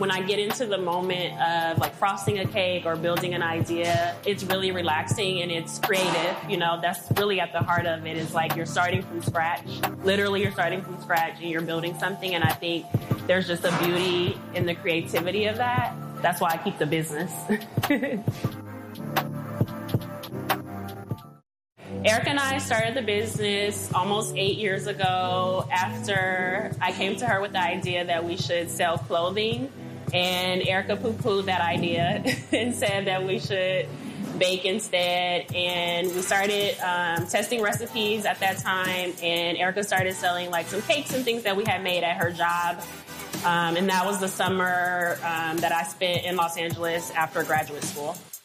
when I get into the moment of like frosting a cake or building an idea, it's really relaxing and it's creative. You know, that's really at the heart of it. Is like you're starting from scratch. Literally, you're starting from scratch and you're building something. And I think there's just a beauty in the creativity of that. That's why I keep the business. Erica and I started the business almost 8 years ago after I came to her with the idea that we should sell clothing. And Erica poo-pooed that idea and said that we should bake instead. And we started testing recipes at that time. And Erica started selling like some cakes and things that we had made at her job. And that was the summer that I spent in Los Angeles after graduate school.